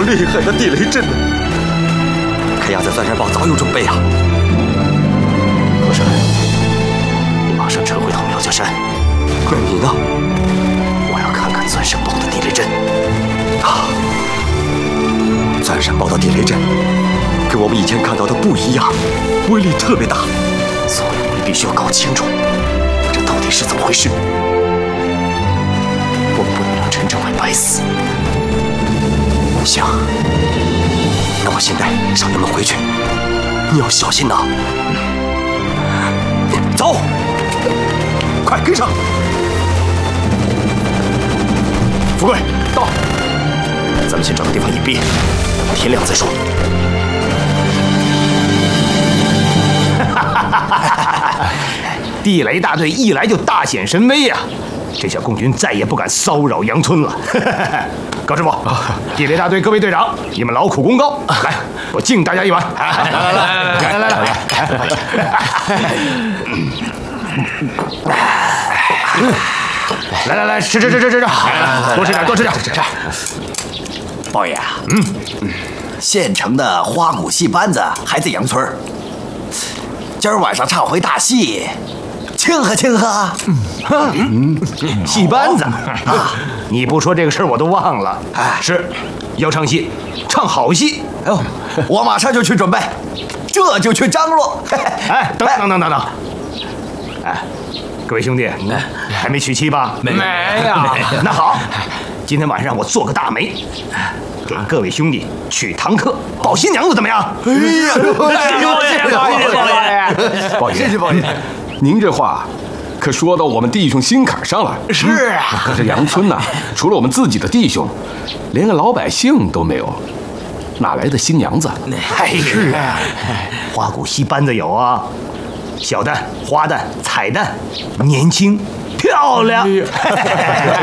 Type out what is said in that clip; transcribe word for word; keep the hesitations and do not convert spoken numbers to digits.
厉害的地雷阵呢！看样子钻山堡早有准备啊。 和珅，你马上撤回到苗家山。 那你呢？ 我要看看钻山堡的地雷阵。 啊！钻山堡的地雷阵跟我们以前看到的不一样，威力特别大。 所以我们必须要搞清楚，这到底是怎么回事。我们不能让陈政委白死。 行，那我现在让你们回去，你要小心呐。走，快跟上！ 富贵，到。咱们先找个地方隐蔽，等天亮再说。地雷大队一来就大显神威呀、啊！这下共军再也不敢骚扰杨村了。高师傅，地雷大队各位队长，你们劳苦功高，来，我敬大家一碗。来来来来来来来来来，吃吃吃吃吃吃，多吃点多吃点。 包爷，嗯嗯，现成的花鼓戏班子还在杨村儿，今儿晚上唱回大戏，庆贺庆贺。 嗯，戏班子啊，你不说这个事儿我都忘了。哎，是，要唱戏，唱好戏。 哎呦，我马上就去准备，这就去张罗。 哎，等等等等等，哎，各位兄弟，还没娶妻吧？ 没有。 那好，今天晚上我做个大媒，给各位兄弟娶堂客、抱新娘子，怎么样？ 哎呀， 谢谢包爷， 包爷，谢谢包爷。 您这话可说到我们弟兄心坎上了。 是啊， 可是杨村呐、啊，除了我们自己的弟兄，连个老百姓都没有，哪来的新娘子？ 哎，是啊，花鼓戏班子有啊，小旦、花旦、彩旦，年轻漂亮。